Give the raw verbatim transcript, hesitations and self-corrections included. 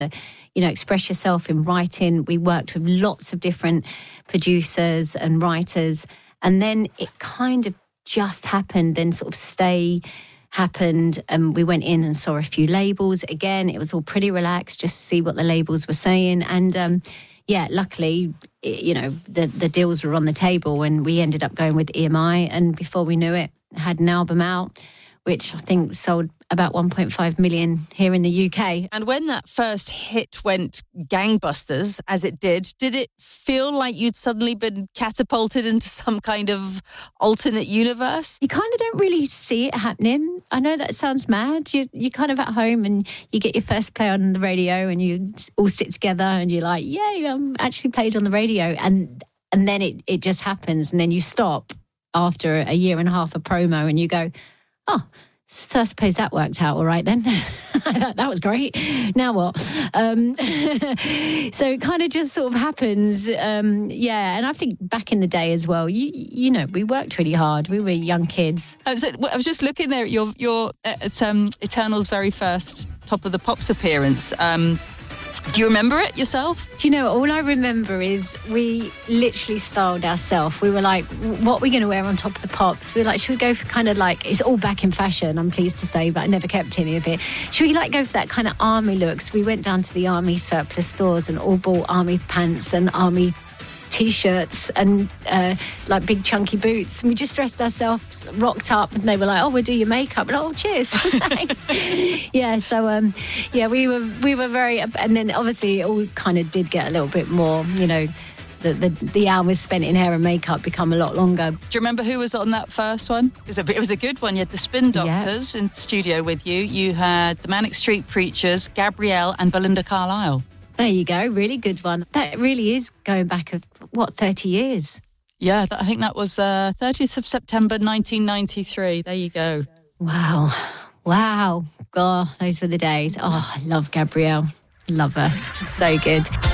you know, express yourself in writing. We worked with lots of different producers and writers. And then it kind of just happened. Then sort of Stay happened, and we went in and saw a few labels. Again, it was all pretty relaxed, just to see what the labels were saying. And um, yeah, luckily, you know, the, the deals were on the table, and we ended up going with E M I. And before we knew it, had an album out, which I think sold about one point five million here in the U K. And when that first hit went gangbusters, as it did, did it feel like you'd suddenly been catapulted into some kind of alternate universe? You kind of don't really see it happening. I know that sounds mad. You, you're kind of at home and you get your first play on the radio and you all sit together and you're like, yay, I'm actually played on the radio. And and then it, it just happens, and then you stop after a year and a half of promo and you go, oh, so I suppose that worked out all right then. that, that was great. Now what? Um, so it kind of just sort of happens. Um, yeah, and I think back in the day as well, you you know, we worked really hard. We were young kids. I was, I was just looking there at your, your at um, Eternal's very first Top of the Pops appearance. Um, do you remember it yourself? Do you know, all I remember is we literally styled ourselves. We were like, what are we going to wear on Top of the Pops? We were like, should we go for kind of like, it's all back in fashion, I'm pleased to say, but I never kept any of it. Should we like go for that kind of army looks? We went down to the army surplus stores and all bought army pants and army T-shirts and uh, like big chunky boots, and we just dressed ourselves, rocked up, and they were like, oh, we'll do your makeup. And, oh, cheers. Thanks. yeah, so um, yeah, we were we were very, and then obviously it all kind of did get a little bit more, you know, the, the, the hours spent in hair and makeup become a lot longer. Do you remember who was on that first one? It was a, it was a good one. You had the Spin Doctors yeah. in studio with you. You had the Manic Street Preachers, Gabrielle and Belinda Carlisle. There you go, really good one. That really is going back, of what, thirty years? Yeah, I think that was uh, thirtieth of September nineteen ninety-three. There you go. Wow. Wow. God, those were the days. Oh, I love Gabrielle. Love her. So good.